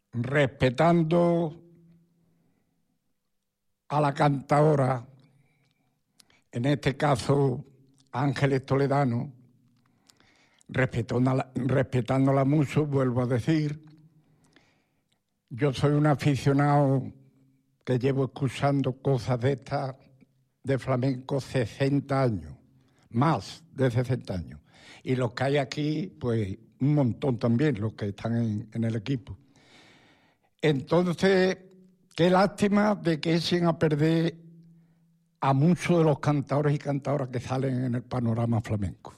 respetando a la cantadora, en este caso Ángeles Toledano, respetándola mucho, vuelvo a decir, yo soy un aficionado que llevo escuchando cosas de estas de flamenco 60 años, más de 60 años. Y los que hay aquí, pues un montón también, los que están en el equipo. Entonces, qué lástima de que echen a perder a muchos de los cantadores y cantadoras que salen en el panorama flamenco.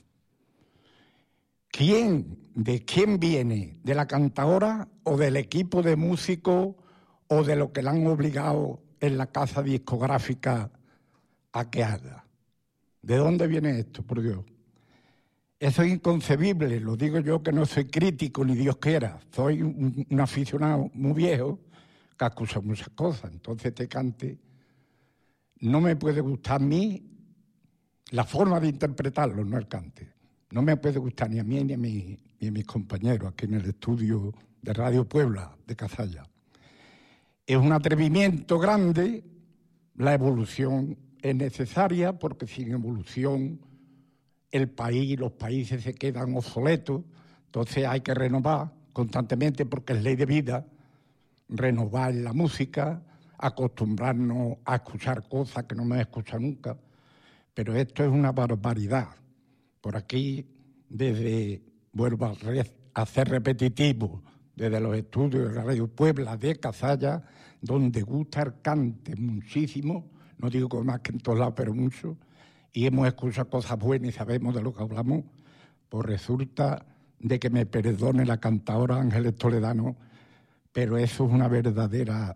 ¿De quién viene? ¿De la cantadora o del equipo de músicos o de lo que le han obligado en la casa discográfica a que haga? ¿De dónde viene esto, por Dios? Eso es inconcebible, lo digo yo que no soy crítico, ni Dios quiera. Soy un aficionado muy viejo que acusa muchas cosas. Entonces este cante no me puede gustar a mí la forma de interpretarlo, no el cante. No me puede gustar ni a mí ni a mis compañeros aquí en el estudio de Radio Puebla de Cazalla. Es un atrevimiento grande, la evolución es necesaria porque sin evolución los países se quedan obsoletos, entonces hay que renovar constantemente porque es ley de vida, renovar la música, acostumbrarnos a escuchar cosas que no me he escuchado nunca, pero esto es una barbaridad. Por aquí, vuelvo a ser repetitivo, desde los estudios de Radio Puebla de Cazalla, donde gusta el cante muchísimo, no digo que más que en todos lados, pero mucho, y hemos escuchado cosas buenas y sabemos de lo que hablamos, pues resulta de que me perdone la cantadora Ángeles Toledano, pero eso es una verdadera...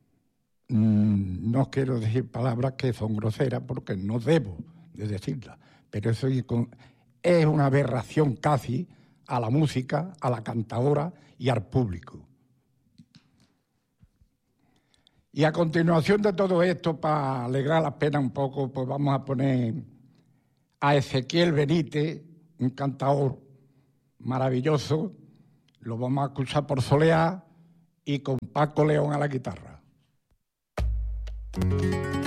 no quiero decir palabras que son groseras porque no debo de decirlas, pero eso es una aberración casi a la música, a la cantadora y al público. Y a continuación de todo esto, para alegrar la pena un poco, pues vamos a poner a Ezequiel Benítez, un cantador maravilloso, lo vamos a escuchar por soleá y con Paco León a la guitarra.